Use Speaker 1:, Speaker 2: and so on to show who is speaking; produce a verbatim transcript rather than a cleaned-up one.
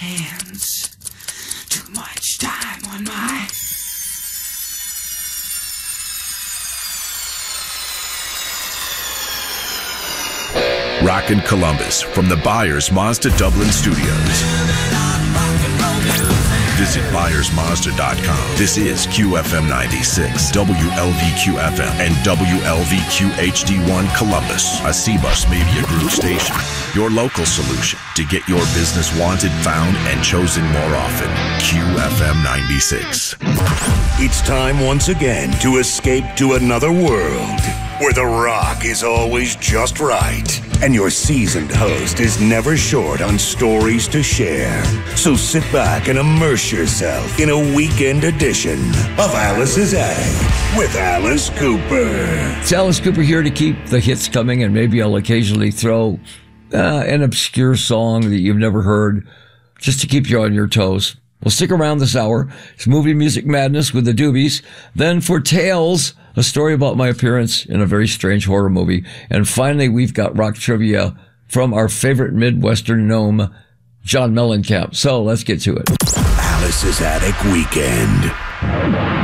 Speaker 1: hands. Too much time on my...
Speaker 2: Rockin' Columbus from the Byers Mazda Dublin Studios. Visit Byers Mazda dot com. This is Q F M ninety-six, W L V Q F M, and W L V Q H D one Columbus, a C-Bus Media Group station. Your local solution to get your business wanted, found, and chosen more often. Q F M ninety-six.
Speaker 3: It's time once again to escape to another world where the rock is always just right. And your seasoned host is never short on stories to share. So sit back and immerse yourself in a weekend edition of Alice's Attic with Alice Cooper.
Speaker 4: It's Alice Cooper here to keep the hits coming, and maybe I'll occasionally throw uh, an obscure song that you've never heard just to keep you on your toes. Well, stick around this hour. It's Movie Music Madness with the Doobies. Then for Tales, a story about my appearance in a very strange horror movie. And finally, we've got rock trivia from our favorite Midwestern gnome, John Mellencamp. So let's get to it.
Speaker 3: Alice's Attic Weekend.